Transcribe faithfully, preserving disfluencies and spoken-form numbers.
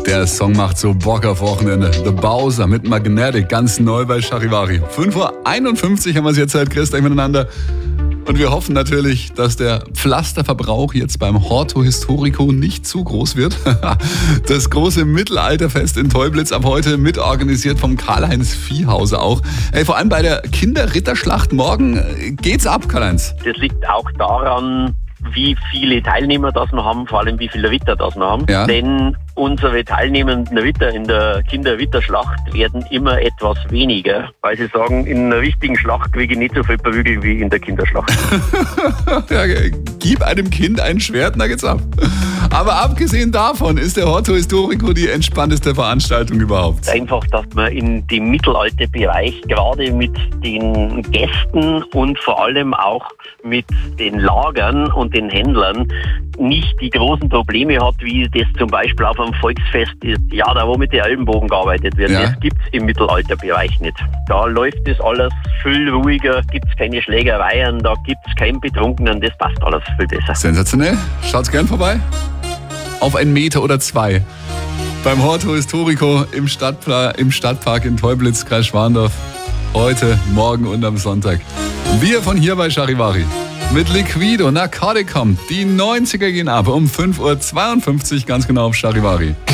Der Song macht so Bock auf Wochenende. The Bowser mit Magnetic, ganz neu bei Charivari. fünf Uhr einundfünfzig haben wir es jetzt halt, Chris, gleich miteinander. Und wir hoffen natürlich, dass der Pflasterverbrauch jetzt beim Horto Historico nicht zu groß wird. Das große Mittelalterfest in Teublitz ab heute mitorganisiert vom Karl-Heinz Viehhauser auch. Ey, vor allem bei der Kinderritterschlacht morgen geht's ab, Karl-Heinz. Das liegt auch daran, wie viele Teilnehmer das wir haben, vor allem wie viele Witter das wir haben. Ja. Denn unsere teilnehmenden Witter in der Kinderwitterschlacht werden immer etwas weniger, weil sie sagen, in einer richtigen Schlacht kriege ich nicht so viel Prügel wie in der Kinderschlacht. Ja, gib einem Kind ein Schwert, na geht's ab. Aber abgesehen davon ist der Horto Historico die entspannteste Veranstaltung überhaupt. Einfach, dass man in dem Mittelalterbereich gerade mit den Gästen und vor allem auch mit den Lagern und den Händlern nicht die großen Probleme hat, wie das zum Beispiel auf einem Volksfest ist. Ja, da wo mit den Ellenbogen gearbeitet wird. Ja. Das gibt's im Mittelalterbereich nicht. Da läuft das alles viel ruhiger, gibt's keine Schlägereien, da gibt's keinen Betrunkenen, das passt alles viel besser. Sensationell. Schaut's gern vorbei. Auf einen Meter oder zwei. Beim Horto Historico im, Stadtpla- im Stadtpark in Teublitz, Kreis Schwandorf. Heute, morgen und am Sonntag. Wir von hier bei Charivari. Mit Liquido, Narcotic kommt. Die neunziger gehen ab um fünf Uhr zweiundfünfzig, ganz genau auf Charivari.